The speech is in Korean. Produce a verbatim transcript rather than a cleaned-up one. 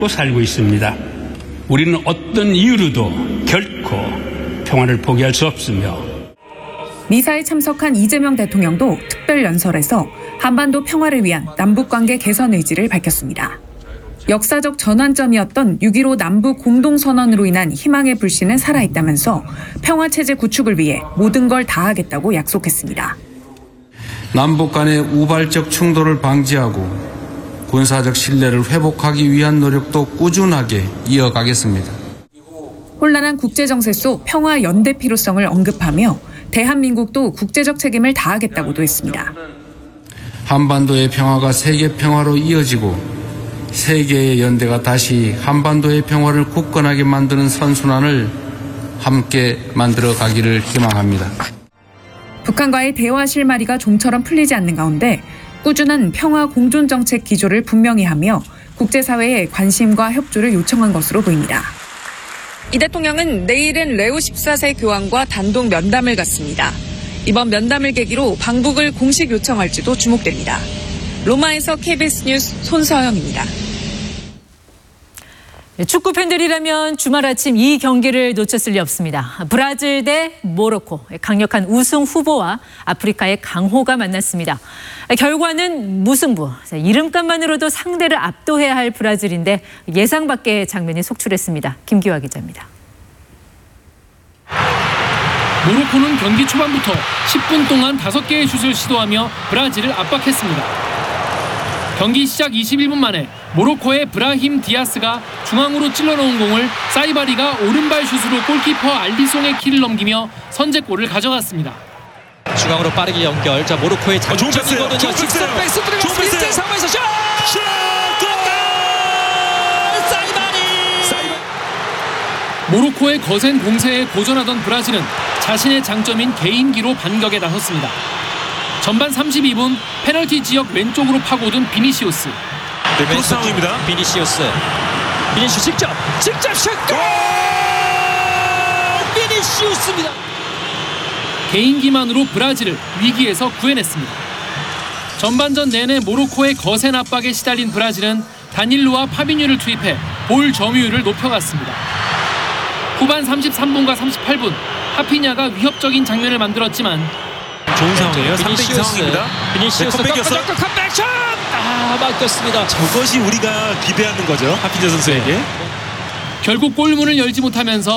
살고 있습니다. 우리는 어떤 이유로도 결코 평화를 포기할 수 없으며 미사에 참석한 이재명 대통령도 특별연설에서 한반도 평화를 위한 남북관계 개선 의지를 밝혔습니다. 역사적 전환점이었던 육점일오 남북 공동선언으로 인한 희망의 불씨는 살아있다면서 평화체제 구축을 위해 모든 걸 다하겠다고 약속했습니다. 남북 간의 우발적 충돌을 방지하고 군사적 신뢰를 회복하기 위한 노력도 꾸준하게 이어가겠습니다. 혼란한 국제정세 속 평화 연대 필요성을 언급하며 대한민국도 국제적 책임을 다하겠다고도 했습니다. 한반도의 평화가 세계 평화로 이어지고 세계의 연대가 다시 한반도의 평화를 굳건하게 만드는 선순환을 함께 만들어 가기를 희망합니다. 북한과의 대화 실마리가 좀처럼 풀리지 않는 가운데 꾸준한 평화 공존 정책 기조를 분명히 하며 국제사회에 관심과 협조를 요청한 것으로 보입니다. 이 대통령은 내일은 레오 십사 세 교황과 단독 면담을 갖습니다. 이번 면담을 계기로 방북을 공식 요청할지도 주목됩니다. 로마에서 케이비에스 뉴스 손서영입니다. 축구 팬들이라면 주말 아침 이 경기를 놓쳤을 리 없습니다. 브라질 대 모로코, 강력한 우승 후보와 아프리카의 강호가 만났습니다. 결과는 무승부. 이름값만으로도 상대를 압도해야 할 브라질인데 예상 밖의 장면이 속출했습니다. 김기화 기자입니다. 모로코는 경기 초반부터 십 분 동안 다섯 개의 슛을 시도하며 브라질을 압박했습니다. 경기 시작 이십일 분 만에 모로코의 브라힘 디아스가 중앙으로 찔러놓은 공을 사이바리가 오른발 슛으로 골키퍼 알리송의 키를 넘기며 선제골을 가져갔습니다. 중앙으로 빠르게 연결. 자, 모로코의 장점이거든요. 직선 백스 들어갔습니다. 일 대 삼에서 슛! 슛! 골! 사이바리! 모로코의 거센 공세에 고전하던 브라질은 자신의 장점인 개인기로 반격에 나섰습니다. 전반 삼십이 분 페널티 지역 왼쪽으로 파고든 비니시우스. 네, 크로스 상황입니다. 비니시우스. 비니시우스 직접! 직접 슛! 골! 비니시우스입니다. 개인기만으로 브라질을 위기에서 구해냈습니다. 전반전 내내 모로코의 거센 압박에 시달린 브라질은 다닐루와 파비뉴를 투입해 볼 점유율을 높여갔습니다. 후반 삼십삼 분과 삼십팔 분 하피냐가 위협적인 장면을 만들었지만 좋은 상황이에요. 삼 대 이 상황입니다. 비니시우스 컴백이었어요. 컴백샷! 아, 막혔습니다. 저것이 우리가 기대하는 거죠. 하피냐 선수에게. 결국 골문을 열지 못하면서